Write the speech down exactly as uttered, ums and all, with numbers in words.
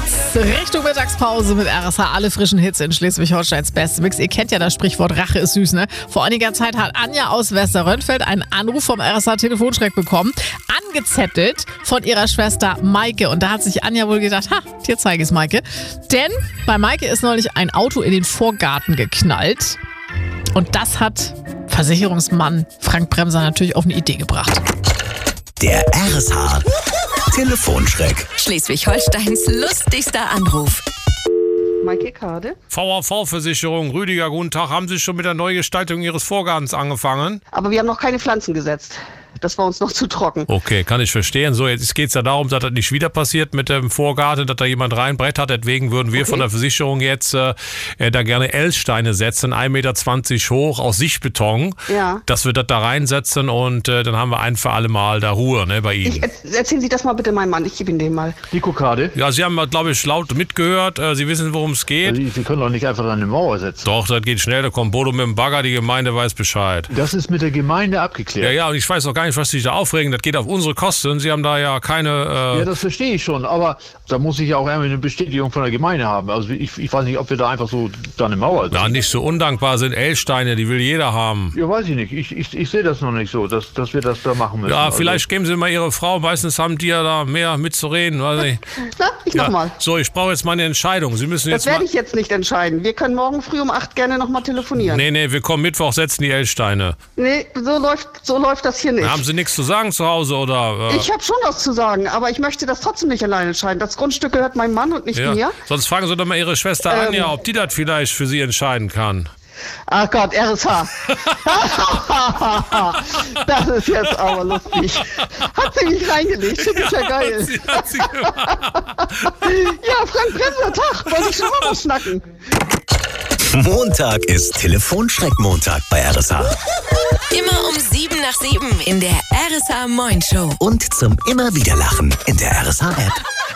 geht's Richtung Mittagspause mit R S H. Alle frischen Hits in Schleswig-Holsteins Beste Mix. Ihr kennt ja das Sprichwort, Rache ist süß, ne? Vor einiger Zeit hat Anja aus Westerrönfeld einen Anruf vom R S H-Telefonschreck bekommen, angezettelt von ihrer Schwester Maike. Und da hat sich Anja wohl gedacht, ha, hier zeige ich's Maike. Denn bei Maike ist neulich ein Auto in den Vorgarten geknallt. Und das hat Versicherungsmann Frank Bremser natürlich auf eine Idee gebracht. Der R S H Telefonschreck. Schleswig-Holsteins lustigster Anruf. Maike Kade. V A V-Versicherung, Rüdiger, guten Tag. Haben Sie schon mit der Neugestaltung Ihres Vorgartens angefangen? Aber wir haben noch keine Pflanzen gesetzt. Das war uns noch zu trocken. Okay, kann ich verstehen. So, jetzt geht es ja darum, dass das nicht wieder passiert mit dem Vorgarten, dass da jemand reinbrettert. Deswegen würden wir okay. von der Versicherung jetzt äh, da gerne L-Steine setzen, ein Meter zwanzig hoch, aus Sichtbeton. Ja. Dass wir das da reinsetzen und äh, dann haben wir ein für alle Mal da Ruhe, ne, bei Ihnen. Ich, erzählen Sie das mal bitte meinem Mann, ich gebe Ihnen den mal. Die Kokade? Ja, Sie haben, glaube ich, laut mitgehört. Äh, Sie wissen, worum es geht. Sie, Sie können doch nicht einfach an eine Mauer setzen. Doch, das geht schnell. Da kommt Bodo mit dem Bagger, die Gemeinde weiß Bescheid. Das ist mit der Gemeinde abgeklärt. Ja, ja, und ich weiß auch gar nicht, was Sie sich da aufregen. Das geht auf unsere Kosten. Sie haben da ja keine... Äh ja, das verstehe ich schon. Aber da muss ich ja auch irgendwie eine Bestätigung von der Gemeinde haben. Also ich, ich weiß nicht, ob wir da einfach so da eine Mauer setzen. Ja, nicht so undankbar sind L-Steine. Die will jeder haben. Ja, weiß ich nicht. Ich, ich, ich sehe das noch nicht so, dass, dass wir das da machen müssen. Ja, vielleicht also. Geben Sie mal Ihre Frau. Meistens haben die ja da mehr mitzureden. Weiß ich. Na, ich ja. mach mal. So, ich brauche jetzt mal eine Entscheidung. Sie müssen das jetzt werde ich jetzt nicht entscheiden. Wir können morgen früh um acht gerne noch mal telefonieren. Nee, nee, wir kommen Mittwoch, setzen die L-Steine. Nee, so läuft, so läuft das hier nicht. Haben Sie nichts zu sagen zu Hause, oder? Äh Ich habe schon was zu sagen, aber ich möchte das trotzdem nicht alleine entscheiden. Das Grundstück gehört meinem Mann und nicht ja. mir. Sonst fragen Sie doch mal Ihre Schwester ähm, Anja, ob die das vielleicht für Sie entscheiden kann. Ach Gott, R S H. Das ist jetzt aber lustig. Hat sie mich reingelegt, das ist ja geil. Hat sie, hat sie ja, Frank Bremser, Tag, wollte ich schon mal was schnacken. Montag ist Telefonschreck-Montag bei R S H. Immer um sieben nach sieben in der R S H Moin Show. Und zum immer wieder Lachen in der R S H-App.